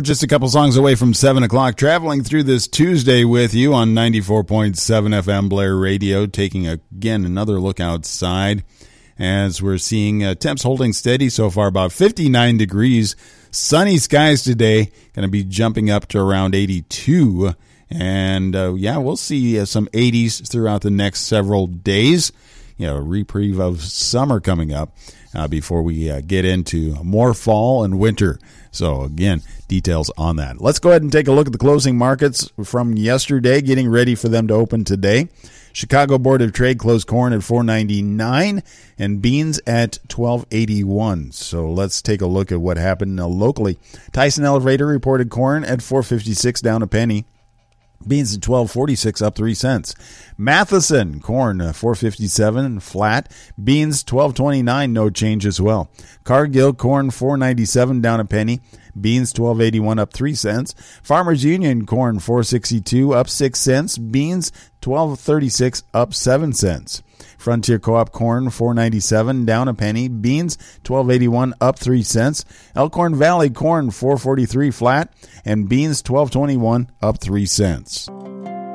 Just a couple songs away from 7 o'clock, traveling through this Tuesday with you on 94.7 FM Blair Radio, taking again another look outside as we're seeing temps holding steady so far, about 59 degrees. Sunny skies today, going to be jumping up to around 82. And we'll see some 80s throughout the next several days. A reprieve of summer coming up before we get into more fall and winter. So, again, details on that. Let's go ahead and take a look at the closing markets from yesterday, getting ready for them to open today. Chicago Board of Trade closed corn at $4.99 and beans at $12.81. So let's take a look at what happened locally. Tyson Elevator reported corn at $4.56, down a penny. Beans at $12.46, up 3 cents. Matheson, corn $4.57, flat. Beans $12.29, no change as well. Cargill, corn $4.97, down a penny. Beans $12.81, up 3 cents. Farmers Union, corn $4.62, up 6 cents. Beans $12.36, up 7 cents. Frontier Co-op corn $4.97, down a penny. Beans $12.81, up 3 cents. Elkhorn Valley corn $4.43, flat, and beans $12.21, up 3 cents.